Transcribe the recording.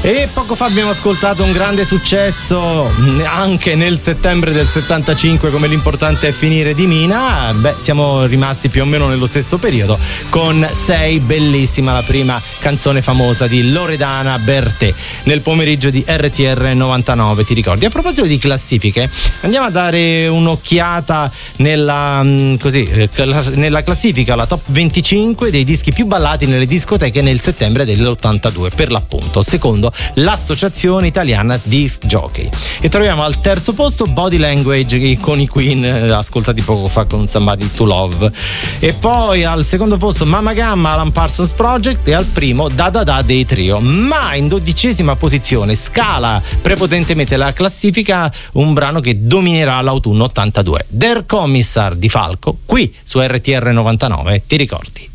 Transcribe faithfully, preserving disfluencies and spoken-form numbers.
E poco fa abbiamo ascoltato un grande successo anche nel settembre del settantacinque, come L'importante è finire di Mina. Beh, siamo rimasti più o meno nello stesso periodo con Sei bellissima, la prima canzone famosa di Loredana Bertè nel pomeriggio di R T R novantanove, ti ricordi? A proposito di classifiche, andiamo a dare un'occhiata nella, così, nella classifica, la top venticinque dei dischi più ballati nelle discoteche nel settembre dell'ottantadue, per l'appunto, secondo l'Associazione Italiana Disc Jockey. E troviamo al terzo posto Body Language con i Queen, ascoltati poco fa con Somebody to Love. E poi al secondo posto Mama Gamma, Alan Parsons Project, e al primo Da Da Da dei Trio. Ma in dodicesima posizione scala prepotentemente la classifica un brano che dominerà l'autunno ottantadue, Der Kommissar di Falco, qui su R T R novantanove, ti ricordi?